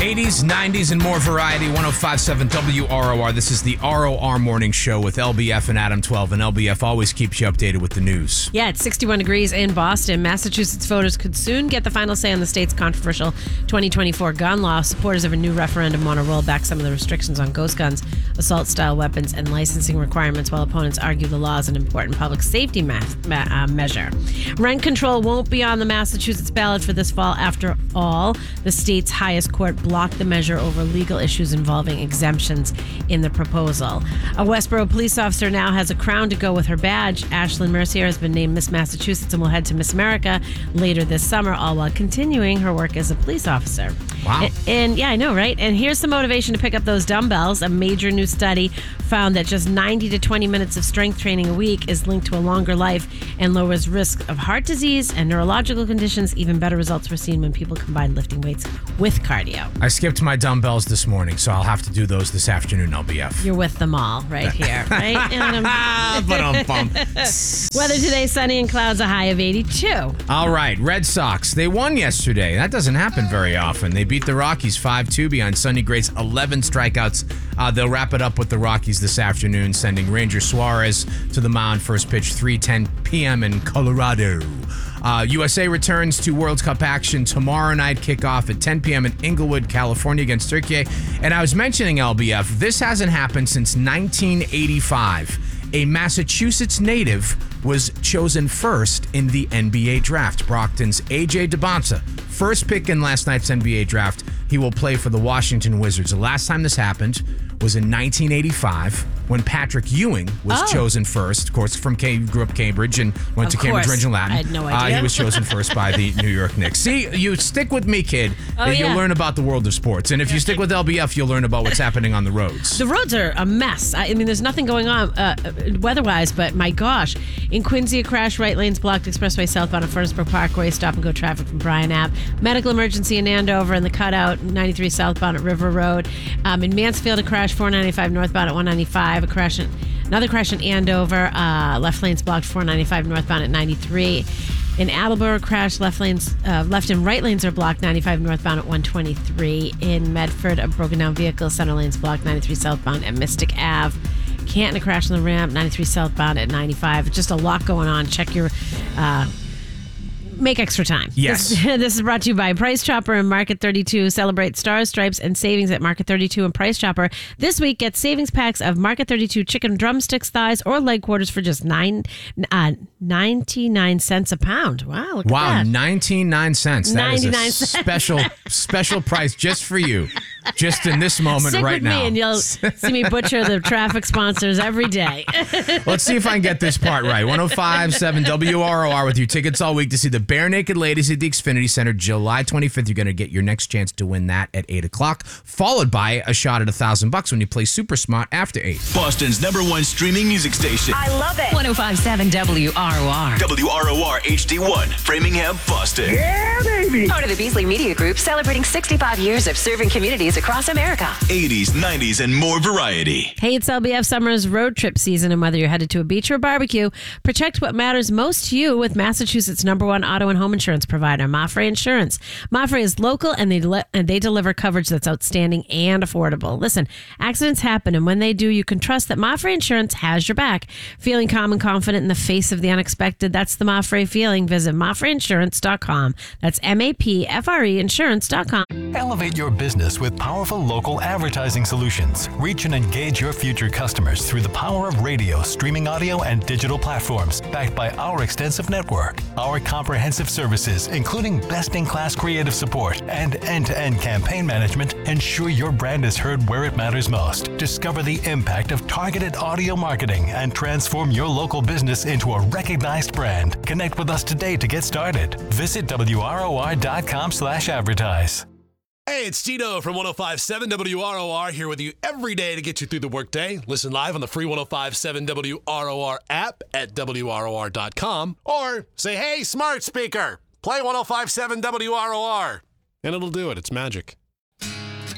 80s, 90s, and more variety. 105.7 WROR. This is the ROR Morning Show with LBF and Adam 12. And LBF always keeps you updated with the news. Yeah, it's 61 degrees in Boston. Massachusetts voters could soon get the final say on the state's controversial 2024 gun law. Supporters of a new referendum want to roll back some of the restrictions on ghost guns, assault-style weapons, and licensing requirements, while opponents argue the law is an important public safety measure. Rent control won't be on the Massachusetts ballot for this fall after all. The state's highest court blocked the measure over legal issues involving exemptions in the proposal. A Westboro police officer now has a crown to go with her badge. Ashlyn Mercier has been named Miss Massachusetts and will head to Miss America later this summer, all while continuing her work as a police officer. Wow. And yeah, I know, right? And here's some motivation to pick up those dumbbells. A major new study found that just 90 to 20 minutes of strength training a week is linked to a longer life and lowers risk of heart disease and neurological conditions. Even better results were seen when people combined lifting weights with cardio. I skipped my dumbbells this morning, so I'll have to do those this afternoon, LBF. You're with them all right here, right? Weather today, sunny and clouds, a high of 82. All right, Red Sox. They won yesterday. That doesn't happen very often. They beat the Rockies 5-2 behind Sonny Gray's 11 strikeouts. They'll wrap it up with the Rockies this afternoon, sending Ranger Suarez to the mound. First pitch 3:10 p.m. in Colorado. USA returns to World Cup action tomorrow night, kickoff at 10 p.m. in Inglewood, California against Turkey. And I was mentioning, LBF, this hasn't happened since 1985. A Massachusetts native was chosen first in the NBA draft. Brockton's A.J. Debonsa, first pick in last night's NBA draft. He will play for the Washington Wizards. The last time this happened was in 1985 when Patrick Ewing was chosen first. Of course, grew up Cambridge and went to Cambridge Regional Latin. I had no idea. He was chosen first by the New York Knicks. See, you stick with me, kid. You'll learn about the world of sports. And if you stick with LBF, you'll learn about what's happening on the roads. The roads are a mess. I mean, there's nothing going on weather-wise, but my gosh. In Quincy, a crash, right lanes blocked, expressway southbound at Furnaceburg Parkway, stop-and-go traffic from Bryan Ave. Medical emergency in Andover and the cutout, 93 southbound at River Road. In Mansfield, a crash, 495 northbound at 195. Another crash in Andover. Left lanes blocked, 495 northbound at 93. In Attleboro, crash, left and right lanes are blocked, 95 northbound at 123. In Medford, a broken down vehicle, center lanes blocked, 93 southbound at Mystic Ave. Canton, a crash on the ramp, 93 southbound at 95. Just a lot going on. Check your... Make extra time. Yes. This is brought to you by Price Chopper and Market 32. Celebrate stars, stripes, and savings at Market 32 and Price Chopper. This week, get savings packs of Market 32 chicken drumsticks, thighs, or leg quarters for just 99 cents a pound. Wow, look at that. 99 cents. That 99 is a cents. special price just for you. Just in this moment Stick right with now. me and you'll see me butcher the traffic sponsors every day. Let's see if I can get this part right. 105.7 WROR with you. Tickets all week to see the Bare Naked Ladies at the Xfinity Center July 25th. You're going to get your next chance to win that at 8 o'clock, followed by a shot at $1,000 when you play Super Smart after 8. Boston's #1 streaming music station. I love it. 105.7 WROR. WROR HD1, Framingham, Boston. Yeah, baby. Part of the Beasley Media Group, celebrating 65 years of serving communities across America. 80s, 90s, and more variety. Hey, it's LBF Summer's road trip season, and whether you're headed to a beach or a barbecue, protect what matters most to you with Massachusetts' #1 auto and home insurance provider, Mafre Insurance. Mafre is local, and they deliver coverage that's outstanding and affordable. Listen, accidents happen, and when they do, you can trust that Mafre Insurance has your back. Feeling calm and confident in the face of the unexpected, that's the Mafre feeling. Visit MafreInsurance.com. That's MAPFRE Insurance.com. Elevate your business with powerful local advertising solutions. Reach and engage your future customers through the power of radio, streaming audio, and digital platforms, backed by our extensive network. Our comprehensive services, including best-in-class creative support and end-to-end campaign management, ensure your brand is heard where it matters most. Discover the impact of targeted audio marketing and transform your local business into a recognized brand. Connect with us today to get started. Visit WROR.com/advertise. Hey, it's Tito from 105.7 WROR here with you every day to get you through the workday. Listen live on the free 105.7 WROR app at WROR.com or say, hey, smart speaker, play 105.7 WROR. And it'll do it. It's magic.